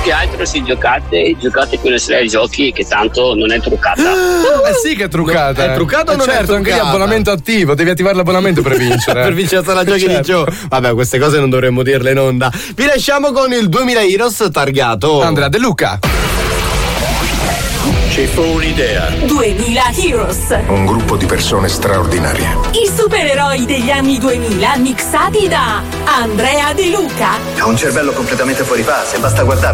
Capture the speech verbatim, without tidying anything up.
che altro se giocate, giocate con le serie giochi che tanto non è truccata. Eh sì che è truccata. No, è truccata o eh non è certo, anche lì truccata? abbonamento attivo, devi attivare l'abbonamento per vincere. Per vincere la giochi certo. di Joe. Vabbè, queste cose non dovremmo dirle in onda. Vi lasciamo con il duemila Heroes targato Andrea De Luca. Ci fu un'idea. duemila Heroes. Un gruppo di persone straordinarie. I supereroi degli anni duemila mixati da Andrea De Luca. Ha un cervello completamente fuori fase, basta guardarlo.